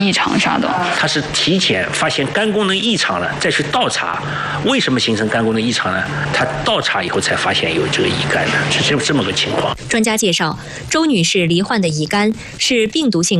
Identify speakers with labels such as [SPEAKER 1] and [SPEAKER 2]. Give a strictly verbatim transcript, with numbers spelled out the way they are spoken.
[SPEAKER 1] 异常啥的。
[SPEAKER 2] 它是提前发现肝功能异常了，再去倒查，为什么形成肝功能异常呢？他倒查以后才发现有这个乙肝的，是这这么个情况。
[SPEAKER 3] 专家介绍，周女士罹患的乙肝是病毒性